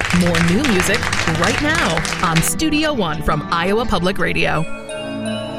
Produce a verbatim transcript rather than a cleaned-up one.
More new music right now on Studio One from Iowa Public Radio.